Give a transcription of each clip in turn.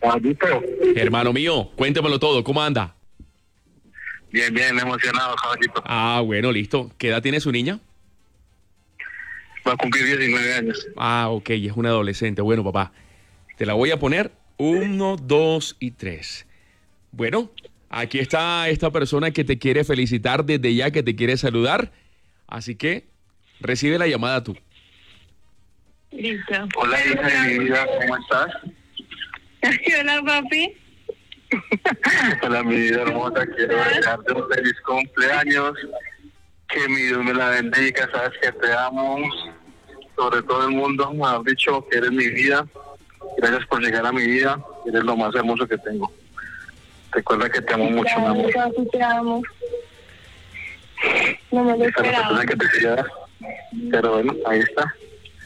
Caballito. Hermano mío, cuéntemelo todo, ¿cómo anda? Bien, bien, emocionado, caballito. Ah, bueno, listo. ¿Qué edad tiene su niña? Va a cumplir 19 años. Ah, ok, es una adolescente. Bueno, papá, te la voy a poner 1, 2 y 3. Bueno, aquí está esta persona que te quiere felicitar desde ya, que te quiere saludar. Así que recibe la llamada tú. Listo. Hola, hija de mi vida, ¿cómo estás? Hola, papi. Hola, mi vida hermosa, quiero desearte un feliz cumpleaños. Que mi Dios me la bendiga, sabes que te amo. Sobre todo el mundo, me has dicho que eres mi vida. Gracias por llegar a mi vida, eres lo más hermoso que tengo. Recuerda que te amo mucho, mi amor. Papi, te amo. No me lo Esa es la esperaba. persona que te quería. Pero bueno, ahí está.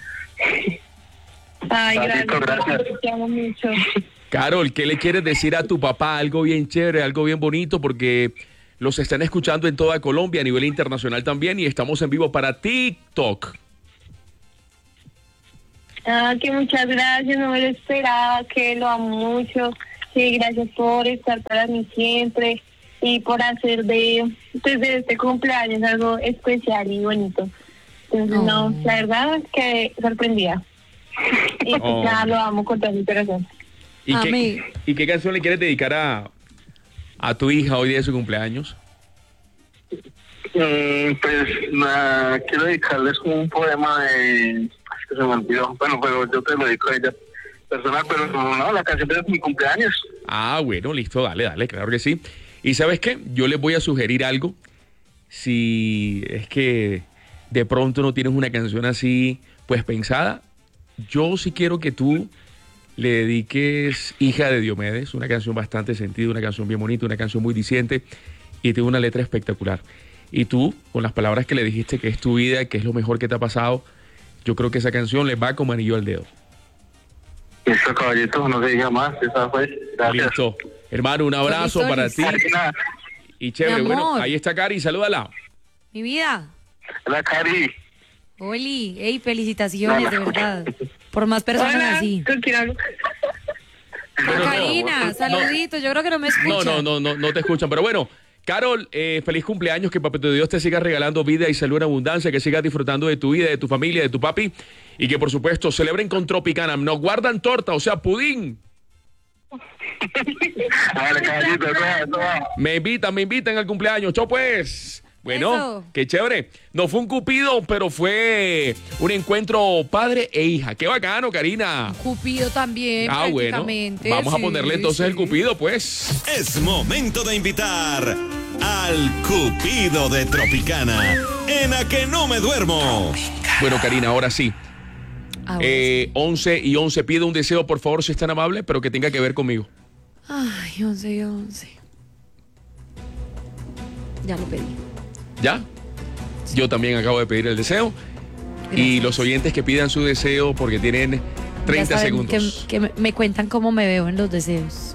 Ay, Papito, gracias. gracias. Papi, te amo mucho. Carol, ¿qué le quieres decir a tu papá? Algo bien chévere, algo bien bonito, porque los están escuchando en toda Colombia, a nivel internacional también, y estamos en vivo para TikTok. Que muchas gracias, no me lo esperaba, que lo amo mucho. Sí, gracias por estar para mí siempre y por hacer de este cumpleaños algo especial y bonito. Entonces, no, la verdad que sorprendida. Y pues Oh. nada, lo amo con todo mi corazón. ¿Y qué canción le quieres dedicar a tu hija hoy día de su cumpleaños? Pues nada, quiero dedicarles como un poema de... Es que se me olvidó. Bueno, pero yo te lo dedico a ella personal, pero no, la canción de mi cumpleaños. Ah, bueno, listo, dale, claro que sí. ¿Y sabes qué? Yo les voy a sugerir algo. Si es que de pronto no tienes una canción así, pues pensada, yo sí quiero que tú le dediques Hija de Diomedes, una canción bastante sentida, una canción bien bonita, una canción muy diciente y tiene una letra espectacular. Y tú, con las palabras que le dijiste que es tu vida, que es lo mejor que te ha pasado, yo creo que esa canción le va como anillo al dedo. Listo, caballito, no se diga más, esa fue. Gracias. Listo. Hermano, un abrazo Listo, para listo. ti. Karina, Y chévere, Mi bueno, amor. ahí está Cari, salúdala. Mi vida. hola, Cari. Oli, hey, felicitaciones, de Hola. verdad. Por más personas Hola, así. ¿con quién hablo? Bueno, Karina, saluditos. Yo creo que no me escuchan. No te escuchan. Pero bueno, Carol, feliz cumpleaños, que Papito Dios te siga regalando vida y salud en abundancia, que sigas disfrutando de tu vida, de tu familia, de tu papi, y que por supuesto celebren con Tropicana. Nos guardan torta, o sea, pudín. Dale, caballito, eso va. Me invitan al cumpleaños. Chau pues. Bueno, Eso. qué chévere. No fue un cupido, pero fue un encuentro padre e hija. Qué bacano, Karina. Cupido también, Ah, bueno. prácticamente. Vamos a sí, ponerle entonces sí. el cupido, pues. Es momento de invitar al Cupido de Tropicana en A Que No Me Duermo. Bueno, Karina, ahora sí. Ahora sí. 11 y 11. Pide un deseo, por favor, si es tan amable, pero que tenga que ver conmigo. Ay, 11 y 11. Ya lo pedí. ¿Ya? Yo también acabo de pedir el deseo. Y Gracias. los oyentes que pidan su deseo porque tienen 30 Ya saben segundos. Que me cuentan cómo me veo en los deseos.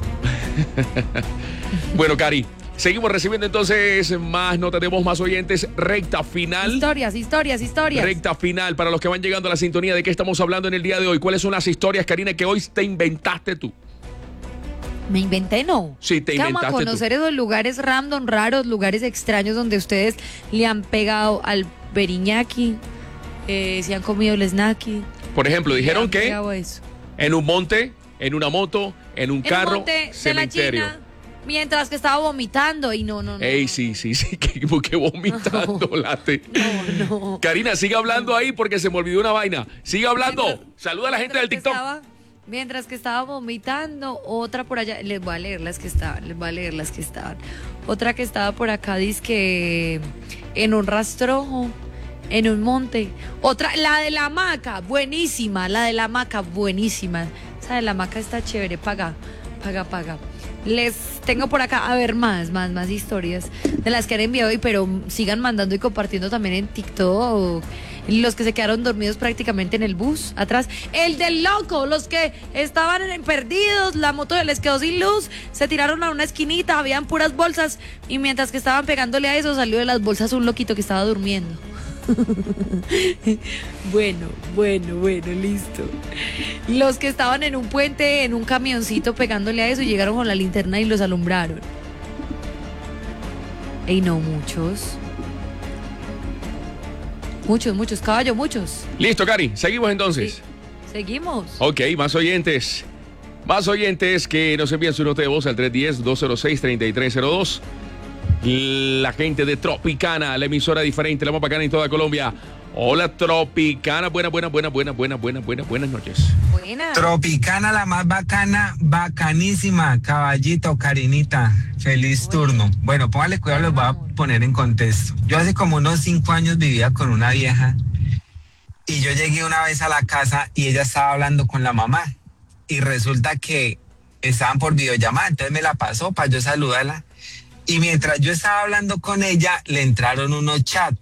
Bueno, Cari, seguimos recibiendo entonces más notas de voz, más oyentes. Recta final. Historias. Recta final para los que van llegando a la sintonía. ¿De qué estamos hablando en el día de hoy? ¿Cuáles son las historias, Karina, que hoy te inventaste tú? Me inventé, no. Sí, te Que vamos inventaste a conocer esos lugares random, raros, lugares extraños donde ustedes le han pegado al beriñaki, se han comido el snaki. Por ejemplo, dijeron Le han que pegado a eso. en un monte, en una moto, en un En carro, un monte de la cementerio. China, mientras que estaba vomitando y no. Ey, sí, que vomitando, late. No. Karina, sigue hablando ahí porque se me olvidó una vaina. Sigue hablando. Saluda a la gente del TikTok. Mientras que estaba vomitando, otra por allá, les voy a leer las que estaban. Otra que estaba por acá, dizque en un rastrojo, en un monte. Otra, la de la hamaca, buenísima. Esa de la hamaca está chévere, paga. Les tengo por acá, a ver, más historias de las que han enviado hoy, pero sigan mandando y compartiendo también en TikTok. Los que se quedaron dormidos prácticamente en el bus, atrás. El del loco, los que estaban perdidos, la moto les quedó sin luz, se tiraron a una esquinita, habían puras bolsas, y mientras que estaban pegándole a eso, salió de las bolsas un loquito que estaba durmiendo. Bueno, listo. Los que estaban en un puente, en un camioncito pegándole a eso, llegaron con la linterna y los alumbraron. Y no muchos. Muchos, caballo, muchos. Listo, Cari, seguimos entonces. Sí. Seguimos. Ok, más oyentes. Más oyentes que nos envían su nota de voz al 310-206-3302. La gente de Tropicana, la emisora diferente, la más bacana en toda Colombia. Hola, Tropicana. Buenas noches. Buenas. Tropicana, la más bacana, bacanísima, caballito, Karinita, feliz turno. Bueno, póngale cuidado, los voy a poner en contexto. Yo hace como unos 5 años vivía con una vieja y yo llegué una vez a la casa y ella estaba hablando con la mamá y resulta que estaban por videollamada, entonces me la pasó para yo saludarla y mientras yo estaba hablando con ella le entraron unos chats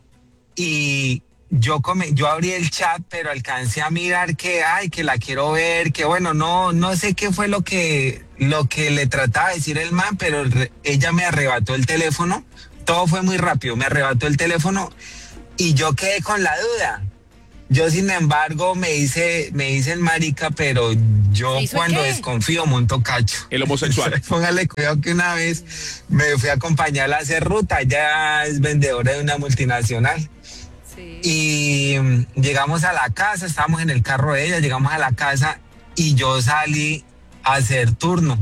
y yo abrí el chat, pero alcancé a mirar que la quiero ver, que bueno, no sé qué fue lo que le trataba de decir el man, pero ella me arrebató el teléfono, todo fue muy rápido, me arrebató el teléfono y yo quedé con la duda. Yo, sin embargo, me hice el marica, pero yo cuando desconfío monto cacho. El homosexual. Póngale cuidado que una vez me fui a acompañarla a hacer ruta, ella es vendedora de una multinacional. Sí. Y llegamos a la casa, estábamos en el carro de ella, llegamos a la casa y yo salí a hacer turno.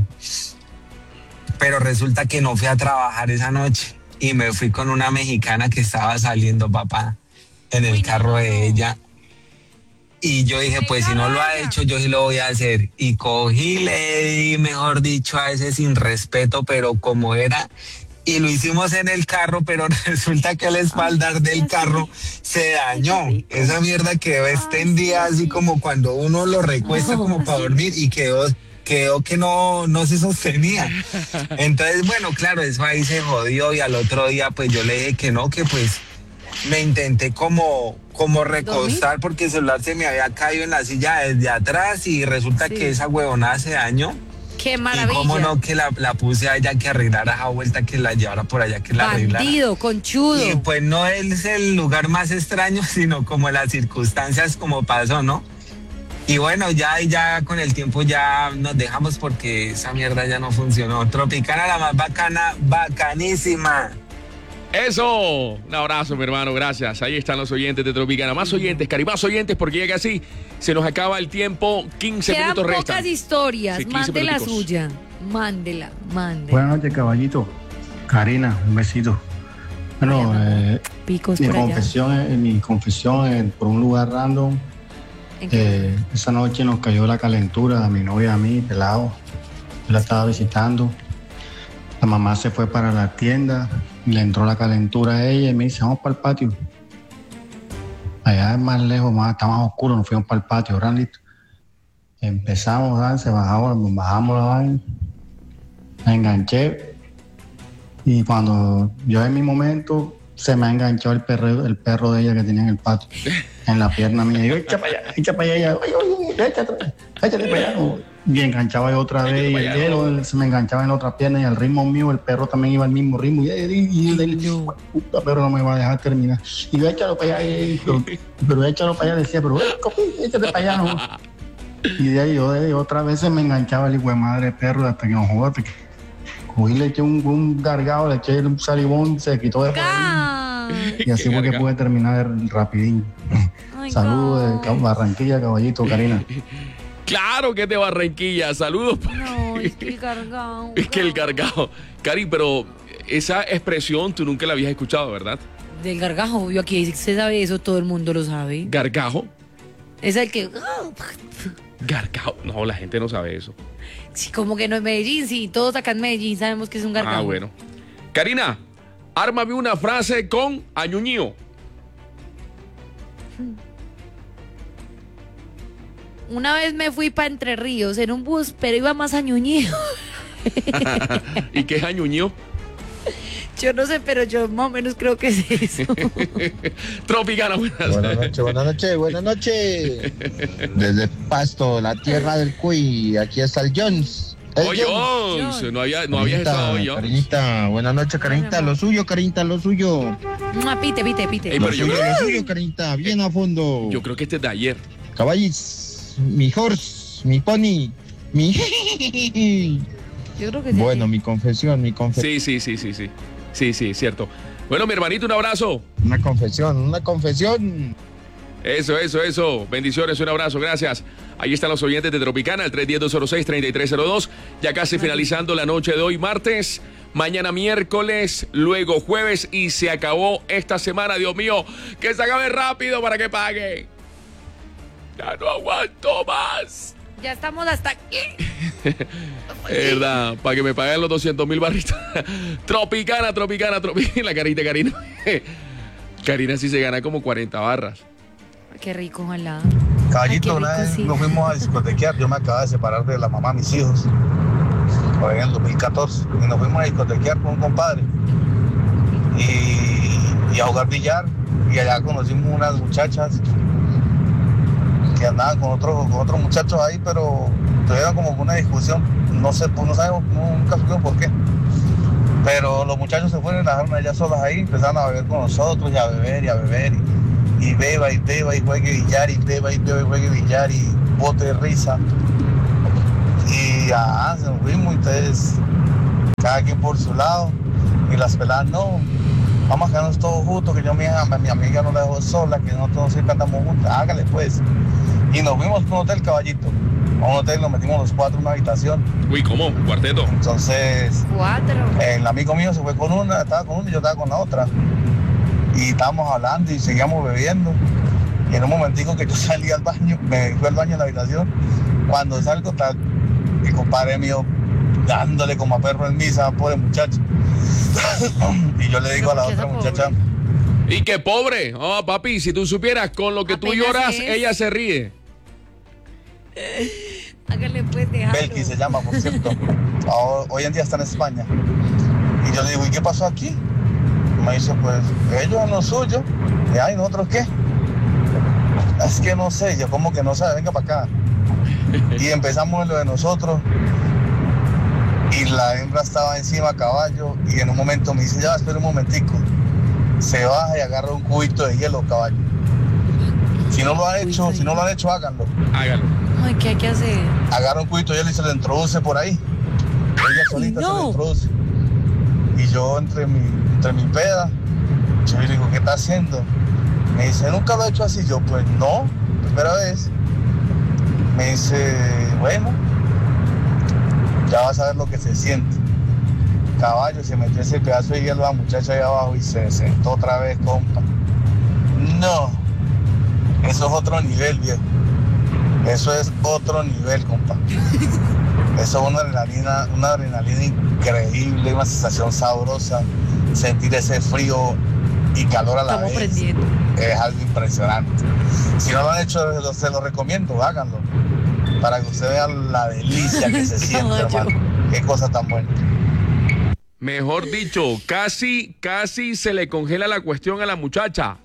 Pero resulta que no fui a trabajar esa noche y me fui con una mexicana que estaba saliendo, papá, en el carro de ella. Y yo dije, pues si no lo ha hecho, yo sí lo voy a hacer. Y cogí, le di, mejor dicho, a ese sin respeto, pero como era. Y lo hicimos en el carro, pero resulta que el espaldar del carro se dañó. Esa mierda quedó extendida así como cuando uno lo recuesta como para dormir y quedó que no se sostenía. Entonces, bueno, claro, eso ahí se jodió y al otro día pues yo le dije que no, que pues me intenté como recostar porque el celular se me había caído en la silla desde atrás y resulta que esa huevonada se dañó. ¡Qué maravilla! Y cómo no, que la puse a ella que arreglara esa vuelta, que la llevara por allá, que la arreglara. Bandido, conchudo. Y pues no es el lugar más extraño, sino como las circunstancias como pasó, ¿no? Y bueno, ya con el tiempo ya nos dejamos porque esa mierda ya no funcionó. Tropicana, la más bacana, bacanísima. Eso, un abrazo, mi hermano, gracias. Ahí están los oyentes de Tropicana. Más oyentes, Cari, más oyentes, porque llega así. Se nos acaba el tiempo, 15 Quedan minutos restan. pocas historias, Sí, 15 mande la minuticos. suya. Mándela. Buenas noches, caballito. Karina, un besito. Bueno, Picos mi por allá. confesión por un lugar random. ¿En qué? Esa noche nos cayó la calentura a mi novia y a mí, pelado. Yo la estaba visitando. La mamá se fue para la tienda, le entró la calentura a ella y me dice, vamos para el patio. Allá es más lejos, está más oscuro, nos fuimos para el patio, listo. Empezamos a darse, bajamos la vaina, la enganché y cuando yo en mi momento se me ha enganchado el perro de ella que tenía en el patio, en la pierna mía. Y yo, echa para allá, oye, échate para allá. Y enganchaba yo otra vez, y él se me enganchaba en la otra pierna y al ritmo mío el perro también iba al mismo ritmo. Y el puta perro no me va a dejar terminar. Y yo, échalo para allá, pero échalo para allá, decía, pero échate para allá, no. Y de ahí yo otra vez se me enganchaba el hijo de madre perro hasta que no joda, hasta que cogí, le eché un gargado, le eché un salivón, se quitó de por ahí. Y así fue que pude terminar rapidín. Saludos de Barranquilla, caballito, Karina. Claro que es de Barranquilla, saludos. No, es que el gargao. Es que el gargajo. Cari, pero esa expresión tú nunca la habías escuchado, ¿verdad? Del gargajo, yo aquí se sabe eso, todo el mundo lo sabe. ¿Gargajo? Es el que... Gargajo. No, la gente no sabe eso. Sí, como que no en Medellín, sí, todos acá en Medellín sabemos que es un gargajo. Ah, bueno. Karina, ármame una frase con añuñío. Una vez me fui para Entre Ríos en un bus, pero iba más añuñío. ¿Y qué es añuñío? Yo no sé, pero yo más o menos creo que es eso. Tropicana, Buenas noches. Desde Pasto, la tierra del cuy, aquí está el Jones. Oh, Jones. No habías estado hoy, Jones. Cariñita, buenas noches, Cariñita. Lo suyo, Cariñita, lo suyo. Pite. Ey, Lo pero yo suyo, Cariñita, bien a fondo. Yo creo que este es de ayer. Caballis, mi horse, mi pony, mi... Yo creo que sí. Bueno, mi confesión. Sí, es cierto. Bueno, mi hermanito, un abrazo. Una confesión. Eso. Bendiciones, un abrazo, gracias. Ahí están los oyentes de Tropicana, el 310-206-3302. Ya casi finalizando la noche de hoy, martes. Mañana miércoles, luego jueves y se acabó esta semana. Dios mío, que se acabe rápido para que paguen. Ya no aguanto más. Ya estamos hasta aquí. ¿Verdad? Para que me paguen los 200,000 barritos. Tropicana. La carita de Karina. Karina sí se gana como 40 barras. Qué rico, ojalá. Caballito, Ay, qué una rico, vez sí. nos fuimos a discotequear. Yo me acababa de separar de la mamá de mis hijos. Fue en el 2014. Y nos fuimos a discotequear con un compadre. Y a jugar billar. Y allá conocimos unas muchachas que andaban con otros muchachos ahí, pero tuvieron como una discusión. No sabemos, nunca supimos por qué. Pero los muchachos se fueron y las dejaron ellas solas ahí. Empezaron a beber con nosotros y a beber. Y beba y juegue billar y juegue billar y bote de risa. Y se nos fuimos, entonces cada quien por su lado. Y las peladas, no, vamos a quedarnos todos juntos, que yo mi amiga no la dejo sola, que nosotros siempre andamos juntos, hágale pues. Y nos fuimos a un hotel, Caballito. A un hotel, nos metimos los 4 en una habitación. Uy, ¿cómo? ¿Un cuarteto? Entonces, 4. el amigo mío se fue con una, estaba con una y yo estaba con la otra. Y estábamos hablando y seguíamos bebiendo. Y en un momentico que yo salí al baño, me fui al baño en la habitación. Cuando salgo, está mi compadre mío dándole como a perro en misa, pobre muchacho. Y yo le digo a la otra muchacha, Y qué pobre. Oh, papi, si tú supieras con lo que tú Apenas lloras, es. ella se ríe. Hágale pues, dejarlo. Belki se llama, por cierto. Hoy en día está en España. Y yo le digo, ¿y qué pasó aquí? Y me dice, pues ellos en lo suyo. Y ay, ¿nosotros qué? Es que no sé, yo como que no sabe, venga para acá. Y empezamos en lo de nosotros. Y la hembra estaba encima a caballo. Y en un momento me dice, ya, espera un momentico. Se baja y agarra un cubito de hielo, caballo. Si no lo han hecho, háganlo. Hágalo. Ay, ¿qué hay que hacer? Agarra un cubito de hielo y se lo introduce por ahí. Ella solita se lo introduce. Y yo entre mi peda, yo le digo, ¿qué está haciendo? Me dice, ¿nunca lo he hecho así? Yo, pues no, primera vez. Me dice, bueno, ya vas a ver lo que se siente. Caballo, se metió ese pedazo de hielo a la muchacha ahí abajo y se sentó otra vez, compa. No, eso es otro nivel, viejo. Eso es otro nivel, compa. Eso es una adrenalina increíble, una sensación sabrosa. Sentir ese frío y calor a la Estamos vez. prendiendo. Es algo impresionante. Si no lo han hecho, se lo recomiendo, háganlo. Para que usted vea la delicia que se siente, hermano. Qué cosa tan buena. Mejor dicho, casi se le congela la cuestión a la muchacha.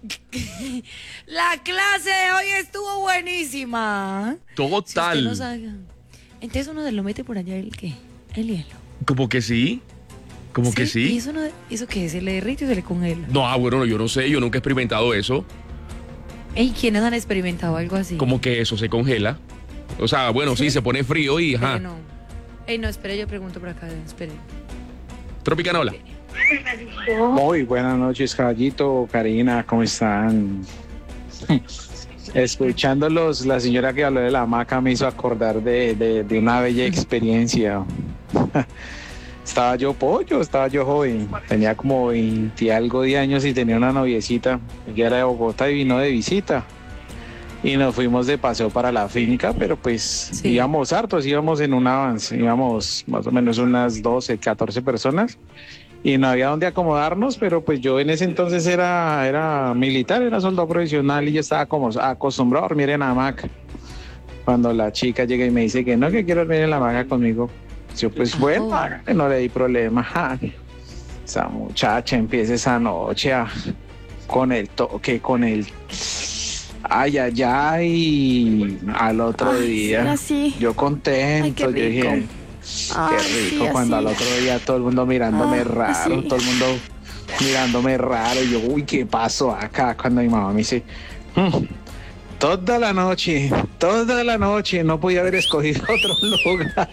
La clase de hoy estuvo buenísima. Total. Si usted no sabe. Entonces uno se lo mete por allá el hielo. Como que sí. Como que sí. ¿Y eso qué? ¿Se le derrite o se le congela? No, bueno, yo no sé, yo nunca he experimentado eso. ¿Y quiénes han experimentado algo así? Como que eso se congela. O sea, bueno, sí, se pone frío y ajá. No. No, espere, yo pregunto por acá, espere. Tropicana, hola. Muy buenas noches, Caballito, Karina, ¿cómo están? Escuchándolos, la señora que habló de la hamaca me hizo acordar de una bella experiencia. Estaba yo joven, tenía como 20 y algo de años y tenía una noviecita, ella era de Bogotá y vino de visita. Y nos fuimos de paseo para la finca, pero pues íbamos hartos, íbamos en un avance, íbamos más o menos unas 12, 14 personas y no había dónde acomodarnos, pero pues yo en ese entonces era militar, era soldado profesional y yo estaba como acostumbrado a dormir en hamaca. Cuando la chica llega y me dice que no, que quiero dormir en la hamaca conmigo, yo pues bueno, no le di problema. Esa muchacha empieza esa noche con el toque, con el... Ay, al otro día, yo contento, yo dije, Ay, Qué rico sí, cuando así. al otro día todo el mundo mirándome raro, sí. todo el mundo mirándome raro. Y yo, uy, ¿qué pasó acá? Cuando mi mamá me dice, toda la noche, no podía haber escogido otro lugar.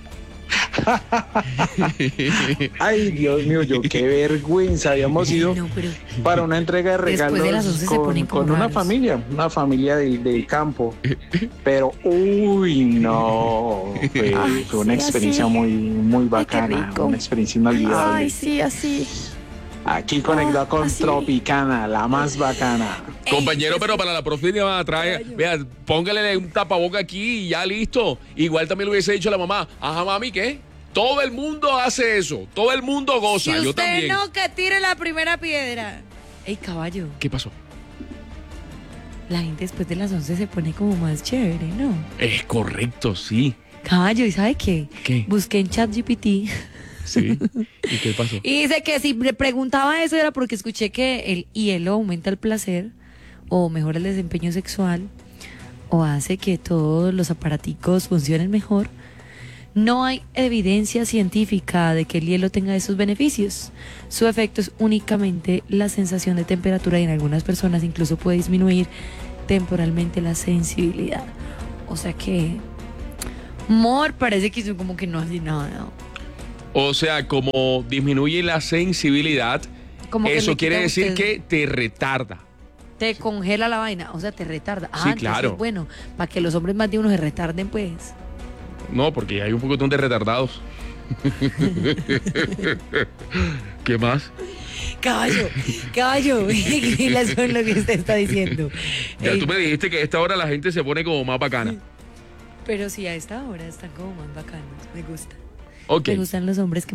Ay, Dios mío, yo qué vergüenza. Habíamos ido No, pero para una entrega de regalos después de las 11 se ponen como con una raros. familia del campo. Pero, uy, no, Ay, fue una sí, experiencia así. muy Ay, qué bacana, rico. una experiencia inolvidable. Ay, sí, así. Aquí conectado con así. Tropicana, la más bacana. Compañero, pero para la próxima trae, vea, póngale un tapaboca aquí y ya listo. Igual también le hubiese dicho a la mamá, ajá, mami, ¿qué? Todo el mundo hace eso, todo el mundo goza, Si yo usted también. no, que tire la primera piedra. Ey, caballo, ¿Qué pasó? la gente después de las 11 se pone como más chévere, ¿no? Es correcto, sí. Caballo, ¿y sabe qué? ¿Qué? Busqué en ChatGPT Sí. ¿Y qué pasó? y dice que si me preguntaba eso era porque escuché que el hielo aumenta el placer o mejora el desempeño sexual o hace que todos los aparaticos funcionen mejor. No hay evidencia científica de que el hielo tenga esos beneficios. Su efecto es únicamente la sensación de temperatura y en algunas personas incluso puede disminuir temporalmente la sensibilidad. O sea que, amor, parece que eso como que no hace nada. O sea, como disminuye la sensibilidad, Como que eso le quiere quita a decir usted- que te retarda. Te congela la vaina, o sea, te retarda. Sí, Entonces, claro. bueno, para que los hombres más de uno se retarden, pues. No, porque hay un poquitón de retardados. ¿Qué más? Caballo, eso es lo que usted está diciendo. Ya Ey, tú me dijiste que a esta hora la gente se pone como más bacana. pero sí, a esta hora están como más bacanos, me gusta. Ok. Me gustan los hombres que